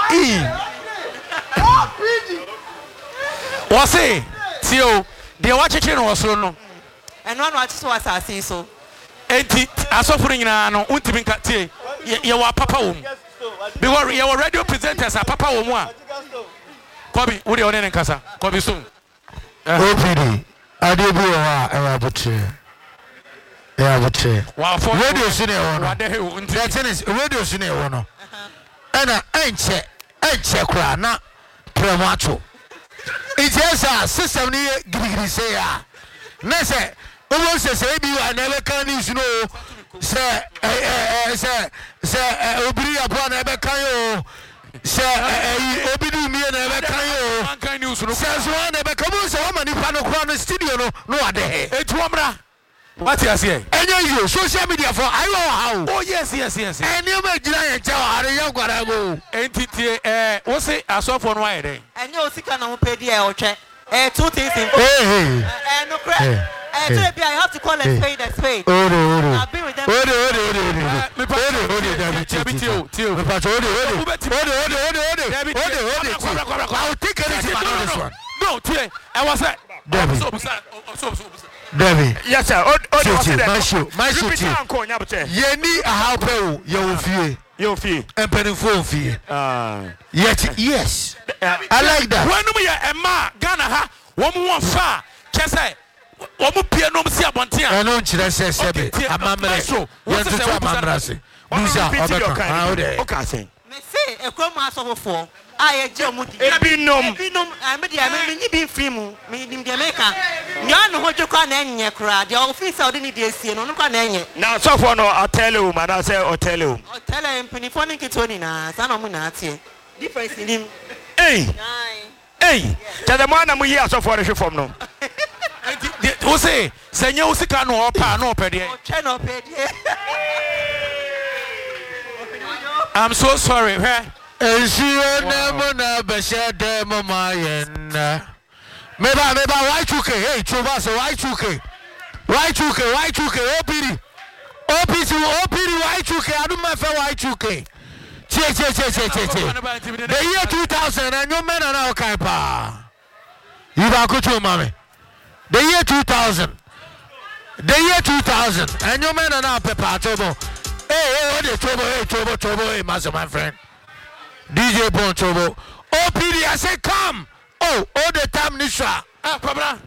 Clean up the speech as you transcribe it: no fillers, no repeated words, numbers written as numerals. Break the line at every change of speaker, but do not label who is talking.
What's it? Tio, the watching was no.
And one watches was I see so.
I saw for no, ultimate cat. You are Papa. Because you are radio presenters, a Papa Uma. Kobe, what do you want Casa? Kobe soon.
OPD, I did be a butcher. Yeah, butcher.
Wow, for
radio senior, that's in radio senior. And I ain't check, not premacho. It's yes, system near Gigi say, Nessa, almost as a baby, I never can use no. Say, Obri upon ever can you say, Obidu me and ever can you says one ever comes a woman if I don't run the studio, no other.
It's Wamra. What you say?
And you social media for I know how.
Oh, yes.
And you make giant tower, a young guarago.
Entity, what's it? I saw for one day.
And you see, can I pay the old check? 2 things in. No credit. I have to call a spade a spade. I've been with them.
No, I was like,
Debbie.
Yes, sir.
My shoot. Yeni a helper, your fee. And penny full fee. Yet, yes. I like that.
When we are Emma, Ghana, 1 more far. Chessa. Omo piano msi abontia.
Eno nchire se sebe. Amamre so. Yentu to amamra se. Busa obeka.
Okay.
Me say e krom asofo aye je omudi.
Ebinom
me dia me nyi bi free mu. Me dim dia meka. Nya no hoje kwa na enye kra. Dia office odi ni dia sie no no kwa na enye.
Na sofo no atele ma na say hotel o.
Hotel empinifo ni kitoni na sana mu na atie. Difference nim.
Hey. Tada mo na mu yi asofo re hwefom no.
Who say, Senya Usika no pa no pedi. I'm so sorry.
Mona Besha de Mamayan. Meba, Y2K, hey, Chubasa, Y2K, OPD, Y2K, I do my fellow Y2K. The year 2000, and your men are now Kaipa. You are good to mommy. The year 2000, and your men are now Peppa Tobo. Hey, Tobo, hey, master, my friend. DJ Bon Tobo. OPD, I say, come. Oh, all the time, Nisha.
Pabra.